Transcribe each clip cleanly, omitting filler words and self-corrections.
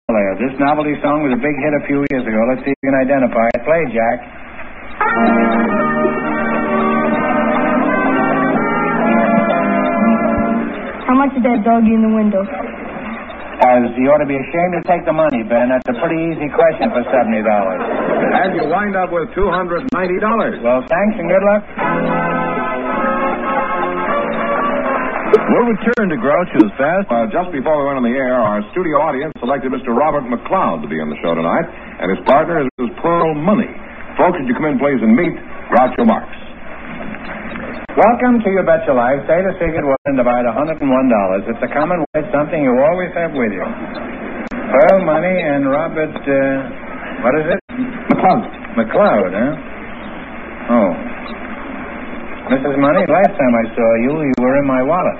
This novelty song was a big hit a few years ago. Let's see if you can identify it. Play, Jack. How much is that doggy in the window? You ought to be ashamed to take the money, Ben. That's a pretty easy question for $70. And you wind up with $290. Well, thanks and good luck. We'll return to Groucho's Fast. Just before we went on the air, our studio audience selected Mr. Robert McLeod to be on the show tonight, and his partner is Pearl Money. Folks, would you come in, please, and meet Groucho Marx. Welcome to Your Bet Your Life. Say the secret word and divide $101. It's a common word, something you always have with you. Pearl Money and Robert, what is it? McLeod. McLeod, huh? Oh. Mrs. Money, last time I saw you were in my wallet.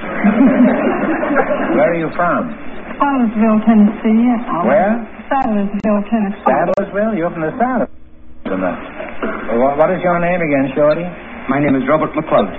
Where are you from? Sadlersville, Tennessee. Where? Sadlersville, Tennessee. Sadlersville? You're from the South. What is your name again, Shorty? My name is Robert McLeod.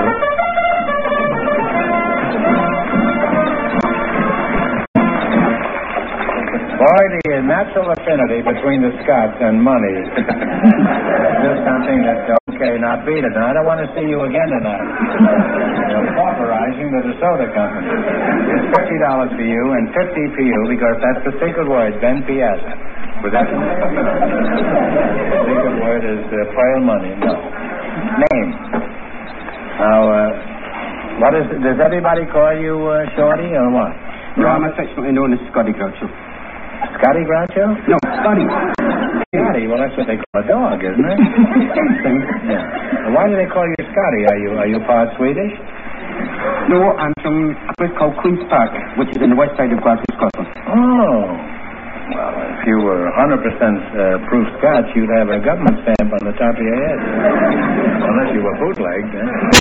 Boy, the natural affinity between the Scots and money is just something that, okay, now beat it. Now, I don't want to see you again tonight. You're pauperizing the DeSoto Company. It's $50 for you and $50 for you because that's the secret word, Ben Piazza. Was that the secret word is Pearl Money? No. Name. Now, what is it? Does everybody call you Shorty or what? No, I'm affectionately known as Scotty Groucho. Scotty Groucho? No, Scotty. Scotty? Well, that's what they call a dog, isn't it? Same thing. Yeah. Well, why do they call you Scotty? Are you part Swedish? No, I'm from a place called Queen's Park, which is in the west side of Glasgow, Scotland. Oh. Well, if you were 100% proof Scotch, you'd have a government stamp on the top of your head. Unless you were bootlegged.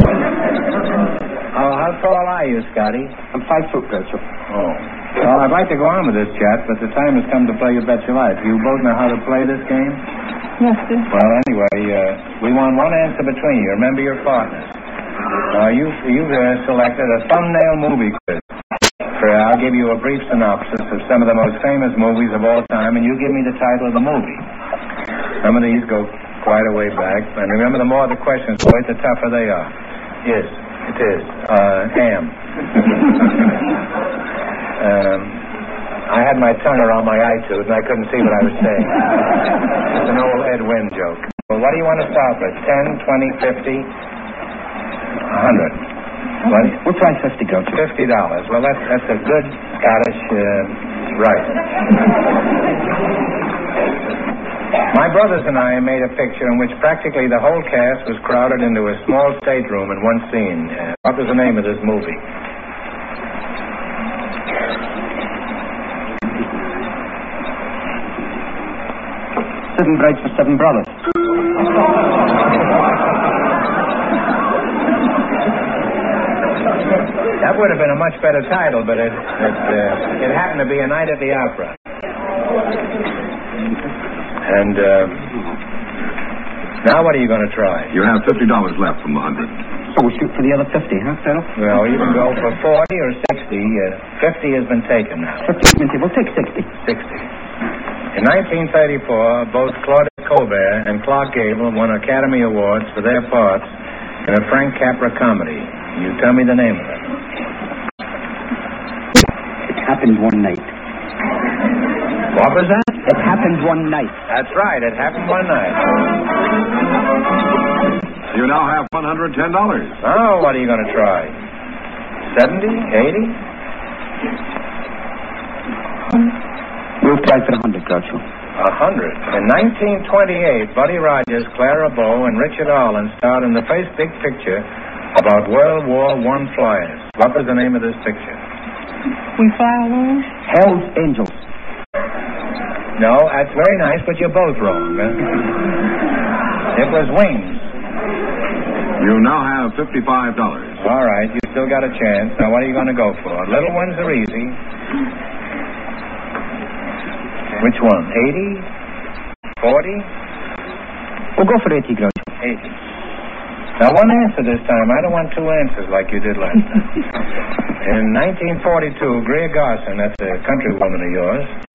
How tall are you, Scotty? I'm 5 foot, Groucho. Oh. Well, I'd like to go on with this chat, but the time has come to play Your Bet Your Life. You both know how to play this game? Yes, sir. Well, anyway, we want one answer between you. Remember your partners. You've selected a thumbnail movie quiz. I'll give you a brief synopsis of some of the most famous movies of all time, and you give me the title of the movie. Some of these go quite a way back, and remember, the more the questions go, the tougher they are. Yes, it is. Ham. I had my tongue around my eye tooth, and I couldn't see what I was saying. It's an old Ed Wynn joke. Well, what do you want to start with? 10, 20, 50, 100? We'll try 50, Groucho. $50. Well, that's a good Scottish right. My brothers and I made a picture in which practically the whole cast was crowded into a small stateroom in one scene. What was the name of this movie? Seven Brides for Seven Brothers. That would have been a much better title, but it happened to be A Night at the Opera. And now what are you going to try? You have $50 left from the 100. So we'll shoot for the other 50, huh, Phil? Well, you can go for 40 or 60. 50 has been taken now. 50, we'll take 60. 60. In 1934, both Claudette Colbert and Clark Gable won Academy Awards for their parts in a Frank Capra comedy. You tell me the name of it. It happened one night. What was that? It happened one night. That's right. It happened one night. You now have $110. Oh, what are you going to try? 70? 80? We'll try for 100, Groucho. 100. In 1928, Buddy Rogers, Clara Bow, and Richard Arlen starred in the first big picture about World War I flyers. What was the name of this picture? We Fly Alone? Hell's Angels. No, that's very nice, but you're both wrong. It was Wings. You now have $55. All right, you still got a chance. Now, what are you going to go for? Little ones are easy. Which one? 80? 40? We'll go for 80, Groucho. 80. Now, one answer this time. I don't want two answers like you did last time. In 1942, Greer Garson, that's a countrywoman of yours,